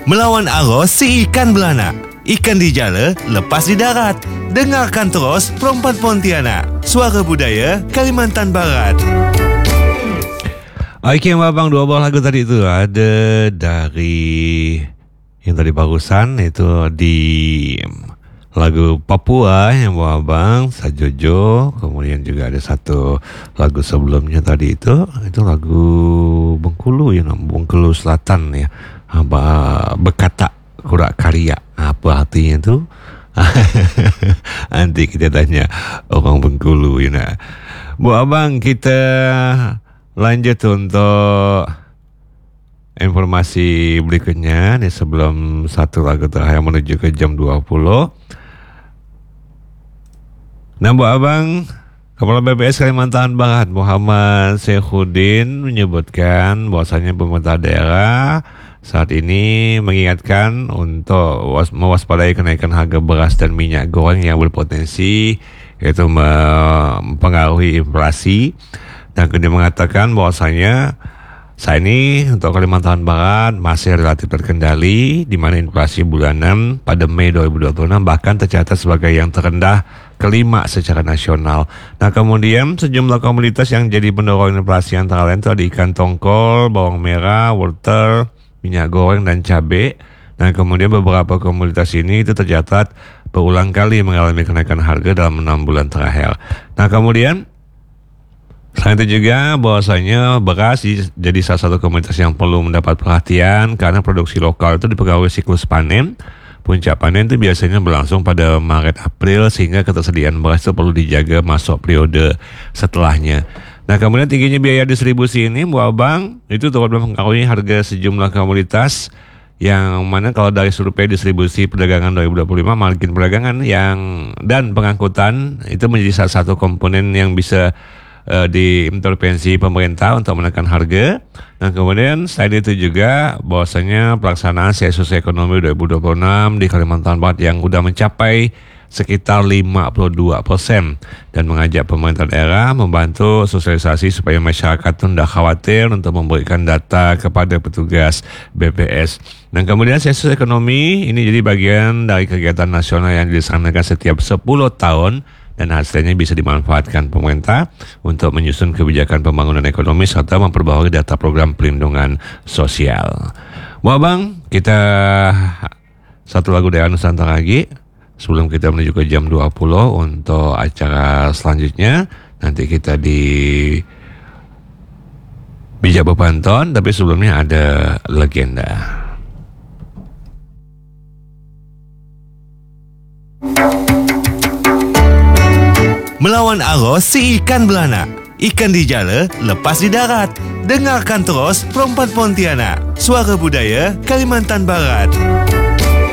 Melawan arus si ikan belana. Ikan di jala, lepas di darat. Dengarkan terus Perempat Pontianak. Suara Budaya Kalimantan Barat. Okey, abang, dua buah lagu tadi itu ada dari yang tadi barusan, itu di lagu Papua yang buat abang Sajojo. Kemudian juga ada satu lagu sebelumnya tadi itu lagu Bengkulu ya, Bengkulu Selatan ya. Bekata Kurak Karya. Apa artinya tu? Nanti kita tanya orang Bengkulu ya nak. Buat abang, kita lanjut untuk informasi berikutnya ni sebelum satu lagu terakhir menuju ke jam 20. Nah, buat abang, Kepala BPS Kalimantan Barat Muhammad Saifuddin menyebutkan bahwasanya pemerintah daerah saat ini mengingatkan untuk mewaspadai kenaikan harga beras dan minyak goreng yang berpotensi yaitu mempengaruhi inflasi. Dan dia mengatakan bahwasanya saat ini untuk Kalimantan Barat masih relatif terkendali, di mana inflasi bulanan pada Mei 2026 bahkan tercatat sebagai yang terendah kelima secara nasional. Nah, kemudian sejumlah komoditas yang jadi pendorong inflasi antara lain itu ada ikan tongkol, bawang merah, wortel, minyak goreng dan cabai. Nah, kemudian beberapa komoditas ini itu tercatat berulang kali mengalami kenaikan harga dalam 6 bulan terakhir. Nah, kemudian selain itu juga bahwasanya beras jadi salah satu komoditas yang perlu mendapat perhatian karena produksi lokal itu dipengaruhi siklus panen. Puncak panen itu biasanya berlangsung pada Maret April sehingga ketersediaan beras itu perlu dijaga masuk periode setelahnya. Nah, kemudian tingginya biaya distribusi ini buat abang itu turut mempengaruhi harga sejumlah komoditas, yang mana kalau dari survei distribusi perdagangan 2025 margin perdagangan dan pengangkutan itu menjadi salah satu komponen yang bisa diintervensi pemerintah untuk menekan harga. Dan kemudian selain itu juga bahwasanya pelaksanaan sensus ekonomi 2026 di Kalimantan Barat yang sudah mencapai sekitar 52% dan mengajak pemerintah daerah membantu sosialisasi supaya masyarakat tidak khawatir untuk memberikan data kepada petugas BPS. Dan kemudian sensus ekonomi ini jadi bagian dari kegiatan nasional yang dilaksanakan setiap 10 tahun dan hasilnya bisa dimanfaatkan pemerintah untuk menyusun kebijakan pembangunan ekonomi serta memperbaharui data program perlindungan sosial. Wah bang, kita satu lagu dari Nusantara lagi sebelum kita menuju ke jam 20 untuk acara selanjutnya. Nanti kita di Bijak Bepanton, tapi sebelumnya ada legenda. Melawan arus si ikan belana. Ikan di jala, lepas di darat. Dengarkan terus Perempat Pontianak. Suara Budaya Kalimantan Barat.